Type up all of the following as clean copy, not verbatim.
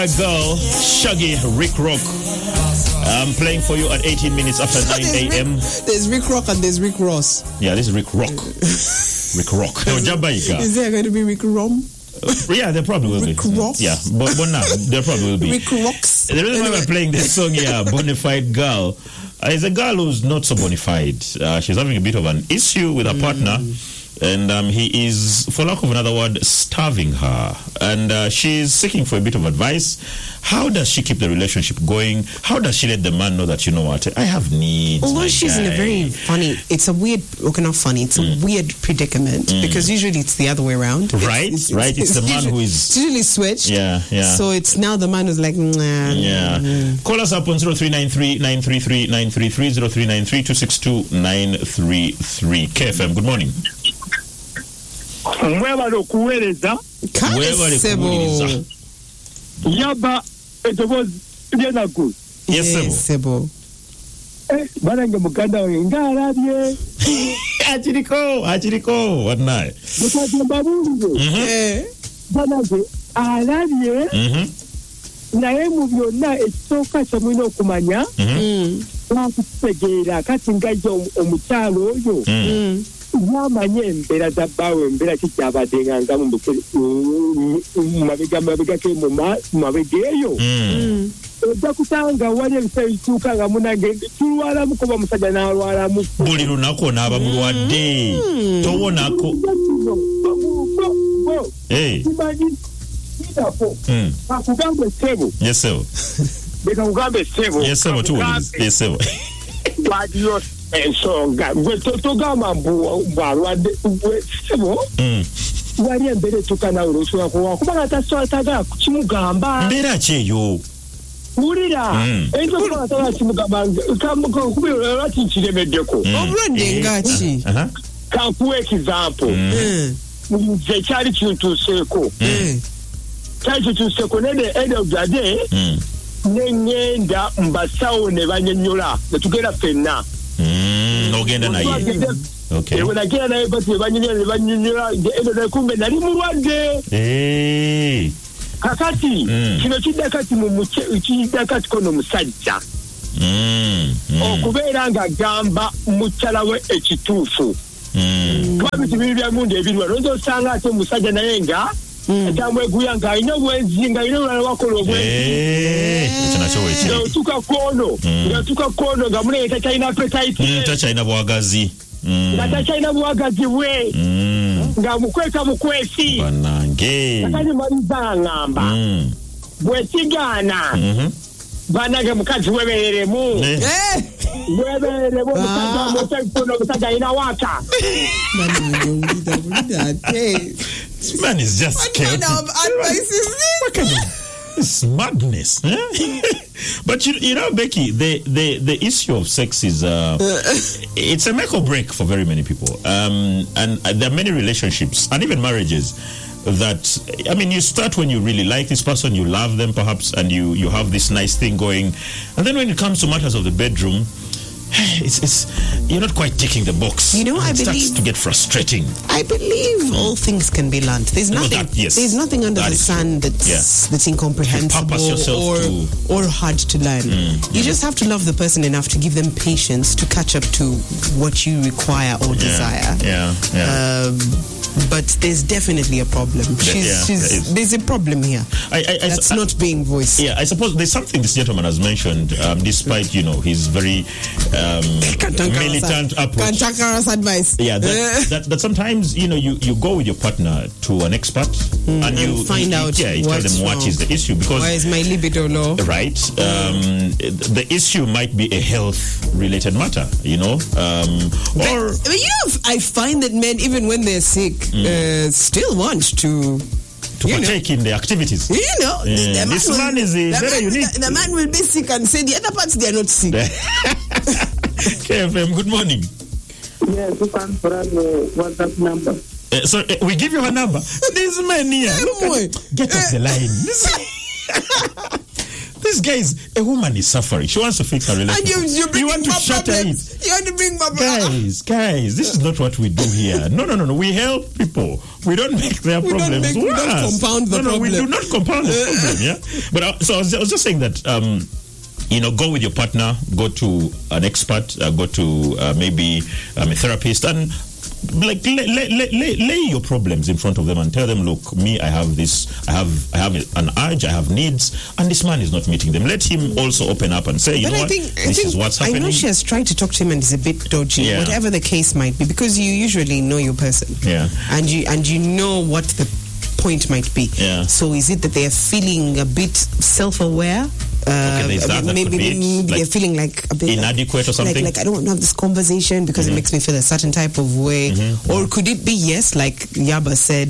Girl, Shaggy, Rick Rock. I'm playing for you at 18 minutes after 9 a.m. There's Rick Rock and there's Rick Ross. Yeah, this is Rick Rock. Rick Rock. No, Jamaica. Is there going to be Rick Rom? Yeah, there probably will Rick be. Ross? Yeah, but now there probably will be. Rick Rocks. The reason why we're playing this song here, Bonafide Girl, is a girl who's not so bonafide. She's having a bit of an issue with her partner. And he is, for lack of another word, starving her. And she's seeking for a bit of advice. How does she keep the relationship going? How does she let the man know that, you know what, I have needs? Although she's in a very funny, it's a weird, okay, not funny, it's a weird predicament. Because usually it's the other way around. Right, it's the man who is... It's usually switched. Yeah. So it's now the man who's like, nah. Yeah. Call us up on 0393-933-933, 0393-262-933. KFM, good morning. Mwebale okuweereza Sebo. yaba eddoboozi ly'ennaku. Yes, Sebo. Banange muganda wange ng'alabye akiriko wannaye mukadde mbabuulire banange alabye naye mu byonna ekisooka kye mulina okumanya lwakutegeera kati ngajja omukyalo oyo yamanye embeera za bbaawe embeera kikyabadde nga mu mabega ke mu mabega eyo ojja kusanga wali ebiseera bituuka nga munange tulwalamu kuba musajja n'alwalamu buli lunaku onaaba mulwadde towonako kimanyi kidako akugambe ssebo yesebo leka kugambe ssebo yesebo tuwuliriza yesebo lwaliyo ensonga gwe togamba mbwalwadde ssebo wali embeera etuuka nawe olwosobola kuwa kubanga taswatagala kukimugamba mbeera ki eyo wulira ekyokuba atagala kimugamba kubira lwaki nkiremeddeko obulwadde ngaki kankuwa ekizampo nze kyali kintuuseeko nedde neŋŋenda mbasawo ne banyonnyola ne tugenda ffenna ogenda naye nagenda naye bati nebanyonnyola kumbe nali mulwadde kakati kino kidda kati kono musajja okubeera ng'agamba mukyala we ekituufu kuba bitu biri byamundu ebirwa nonza osanga ate omusajja naye nga atamweguya ng'alina obwenzi ng'alina olulala wakola obwenzi ng'atuuka kwono nga muneye takyalina appetite takyalina bwagazi nga takyalina buwagazi bwe nga mukweka mukwesi banange akali maliza aŋŋamba bwesigaana banange mukazi webereremu omusajja alina waka This man is just chaotic. What kind of madness? But you know, Becky, the issue of sex is it's a make or break for very many people. And there are many relationships and even marriages that, I mean, you start when you really like this person, you love them perhaps, and you have this nice thing going. And then when it comes to matters of the bedroom, it's you're not quite ticking the box. You know, I believe starts to get frustrating. I believe all things can be learned. There's nothing. There's nothing under the sun that's incomprehensible or hard to learn. You just have to love the person enough to give them patience to catch up to what you require or desire. But there's definitely a problem. There's a problem here that's not being voiced. Yeah, I suppose there's something this gentleman has mentioned, despite his very militant approach. Advice. Yeah, that sometimes you go with your partner to an expert and you find out. Yeah, you tell them what is the issue, because why is my libido low? Right. The issue might be a health-related matter. I find that men, even when they're sick, still want to partake in the activities. This man is very unique. The man will be sick and say the other parts they are not sick. KFM, good morning. Yes, you can put out the WhatsApp number. So we give you a number. These men here, get off the line. This guy is a woman is suffering. She wants to fix her relationship. And you want to shatter it. You want to bring more guys. This is not what we do here. No. We help people. We don't make their problems worse. We don't compound the problem. We do not compound the problem. Yeah. But so I was just saying that. Go with your partner. Go to an expert. Go to maybe a therapist and. Like lay your problems in front of them and tell them, look, me, I have this, I have an urge, I have needs, and this man is not meeting them. Let him also open up and say, this is what's happening. I know she has tried to talk to him and is a bit dodgy, whatever the case might be, because you usually know your person, and you know what the point might be. Yeah. So is it that they are feeling a bit self-aware? Maybe they're feeling like a bit inadequate or something. Like I don't want to have this conversation because it makes me feel a certain type of way. Or could it be like Yaba said,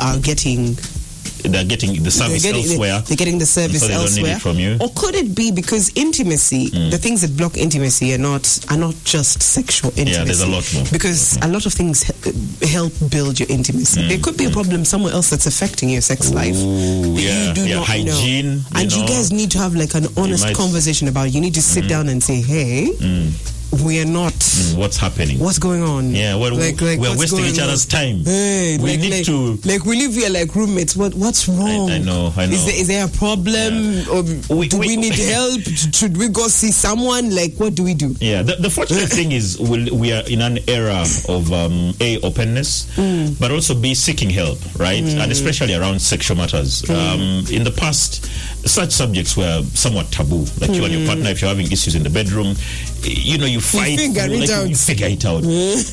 they're getting the service elsewhere. They're getting the service elsewhere. They don't need it from you. Or could it be because intimacy, the things that block intimacy are not just sexual intimacy? Yeah, there's a lot more. Because a lot of things help build your intimacy. There could be a problem somewhere else that's affecting your sex life. You do not hygiene, know. And you guys need to have like an honest conversation about it. You need to sit down and say, hey, we are not. What's happening? What's going on? Yeah, we're wasting each other's time. Hey, we need to. Like we live here like roommates. What's wrong? I know. Is there a problem? Or do we need help? Should we go see someone? Like, what do we do? Yeah, the fortunate thing is we are in an era of openness, but also B, seeking help, right? And especially around sexual matters. In the past, such subjects were somewhat taboo. Like you and your partner, if you're having issues in the bedroom, you fight. You figure it out.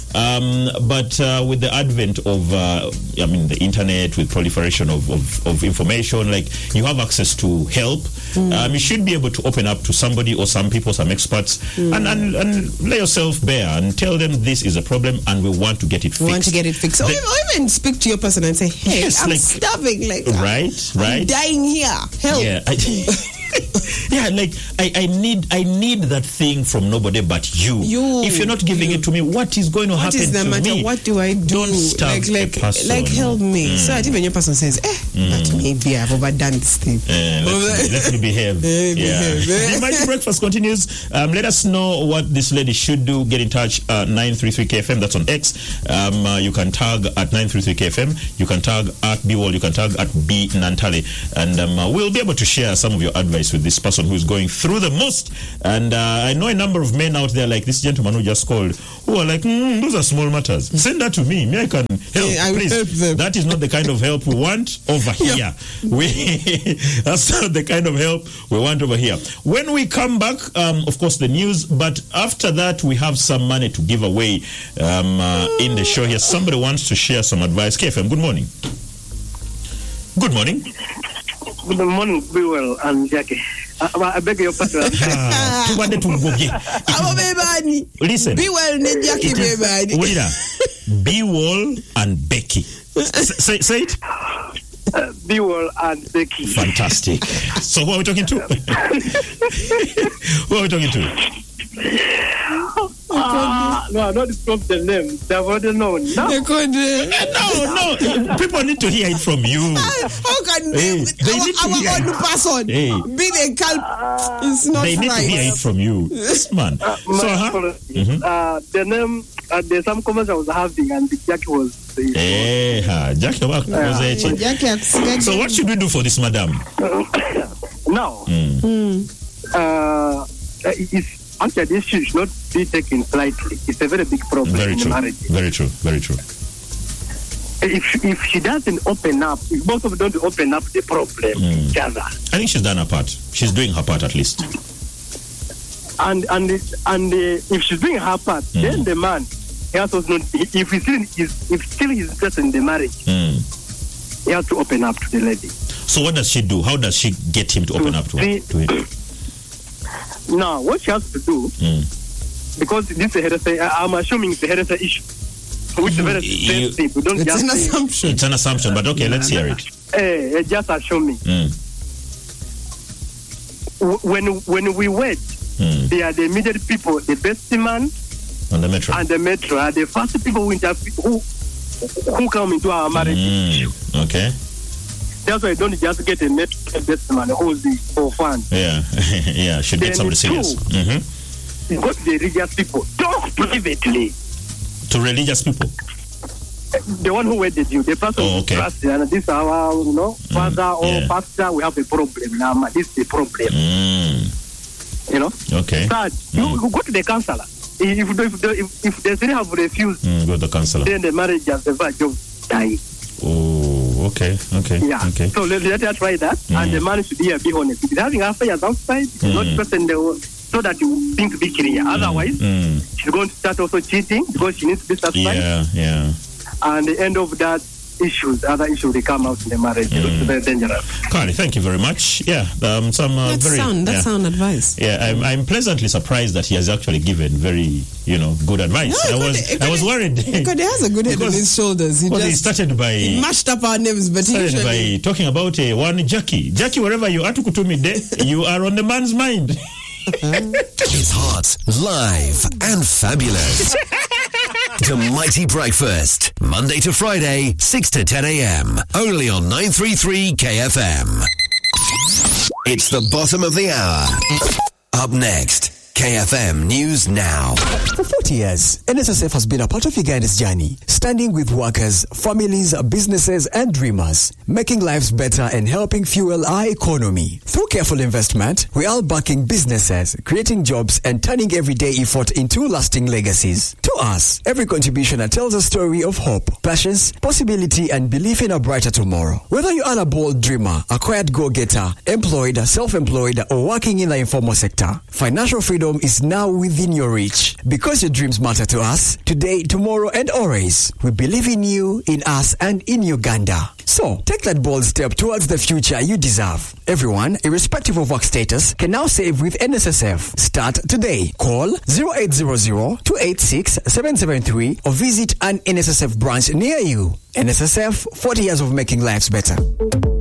But with the advent of, the internet, with proliferation of information, like you have access to help. You should be able to open up to somebody or some people, some experts, and lay yourself bare and tell them this is a problem and we want to get it fixed. Or even speak to your person and say, hey, I'm starving. I'm dying here. Help. Yeah. I need that thing from nobody but you. If you're not giving it to me, what is going to happen to me? What do I do? Don't starve a person. Help me. So I think when your person says, but maybe I've overdone this thing. Let me behave. The Mighty Breakfast continues. Let us know what this lady should do. Get in touch 933KFM. That's on X. You can tag at 933KFM. You can tag at BWall. You can tag at B Nantale. And we'll be able to share some of your advice with this person who is going through the most. And I know a number of men out there like this gentleman who just called who are like, those are small matters. Send that to me. I can help. I will help them. That is not the kind of help we want over here. That's not the kind of help we want over here. When we come back, of course, the news. But after that, we have some money to give away in the show here. Somebody wants to share some advice. KFM, good morning. Good morning. Good morning, BWall and Jackie. I beg your pardon. Listen. BWall and Jackie, BWall and Becky. Say it. BWall and Becky. Fantastic. So who are we talking to? Who are we talking to? No, I don't disclose the name. They've already known. No. People need to hear it from you. How can our own person be the culp? It's not right. They need to hear it from you. Yes, man. The name, there's some comments I was having, and Jackie was saying. Jackie. So what should we do for this madam? Now, actually, this should not be taken lightly. It's a very big problem in marriage. Very true. If she doesn't open up, if both of them don't open up the problem each other. I think she's done her part. She's doing her part at least. And if she's doing her part, then the man, he has also not, if still he's interested in the marriage, he has to open up to the lady. So what does she do? How does she get him to open up to him? Now, what she has to do, because this is I'm assuming it's a heresy issue, which is very sensitive. We don't it's an assumption. It's an assumption, but okay, let's hear it. Just assuming. When we wed, they are the immediate people, the best man and the metro are the first people who come into our marriage. Okay. That's why don't just get a net batsman who's for fun. Yeah, yeah, should get somebody serious. You got the religious people. Talk privately. To religious people? The one who wedded you, the person who trusts you, and this is our, father or pastor, we have a problem now. This is the problem. Okay. Third, you go to the counselor. If they still have refused, go to the counselor. Then the marriage has the verge of dying. Oh, okay. Yeah. Okay. So let her try that, and the man should be honest. If he's having affairs outside, not person so that you think to be clear. Otherwise, she's going to start also cheating because she needs to be satisfied. Yeah. And the end of that other issues they come out in the marriage. It's very dangerous. Carly, thank you very much. Yeah, that's sound advice. Yeah, I'm pleasantly surprised that he has actually given very, good advice. No, I was worried. Because he has a good head on his shoulders. He started by... He mashed up our names, but started by talking about one Jackie. Jackie, wherever you are, you are on the man's mind. It's hot, live, and fabulous. The Mighty Breakfast, Monday to Friday, 6 to 10 a.m. Only on 933 KFM. It's the bottom of the hour. Up next, KFM News Now. For 40 years, NSSF has been a part of Uganda's journey, standing with workers, families, businesses, and dreamers, making lives better and helping fuel our economy. Through careful investment, we are backing businesses, creating jobs, and turning everyday effort into lasting legacies. To us, every contribution tells a story of hope, passions, possibility, and belief in a brighter tomorrow. Whether you are a bold dreamer, a quiet go-getter, employed, self-employed, or working in the informal sector, financial freedom is now within your reach. Because your dreams matter to us, today, tomorrow, and always, we believe in you, in us, and in Uganda. So, take that bold step towards the future you deserve. Everyone, irrespective of work status, can now save with NSSF. Start today. Call 0800-286-773 or visit an NSSF branch near you. NSSF, 40 years of making lives better.